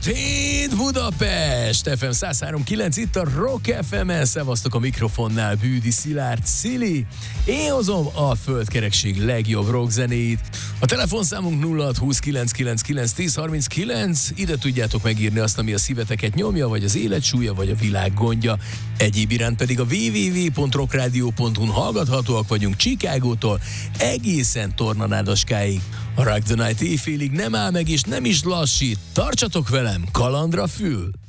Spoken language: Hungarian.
Hét Budapest! FM 103.9, itt a Rock FM-en, szevasztok a mikrofonnál, Bűdi Szilárd Szili. Én hozom a földkerekség legjobb rockzenét. A telefonszámunk 0629991039, ide tudjátok megírni azt, ami a szíveteket nyomja, vagy az élet súlya, vagy a világ gondja. Egyéb iránt pedig a www.rockradio.hu-n hallgathatóak vagyunk Chicagótól egészen Tornanádaskáig. A Rock the Night éjfélig nem áll meg és nem is lassít. Tartsatok velem, kalandra fül!